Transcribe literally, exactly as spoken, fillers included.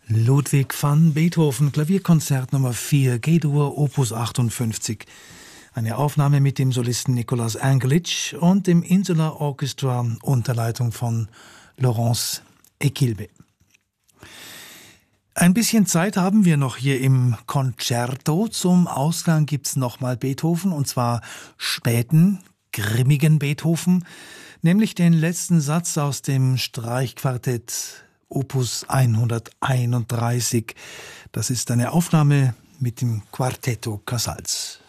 Ludwig van Beethoven, Klavierkonzert Nummer vier, G-Dur, Opus achtundfünfzig. Eine Aufnahme mit dem Solisten Nicolas Angelic und dem Insular Orchestra unter Leitung von Laurence Equilbe. Ein bisschen Zeit haben wir noch hier im Concerto. Zum Ausgang gibt's nochmal Beethoven, und zwar späten, grimmigen Beethoven, nämlich den letzten Satz aus dem Streichquartett Opus hunderteinunddreißig. Das ist eine Aufnahme mit dem Quartetto Casals.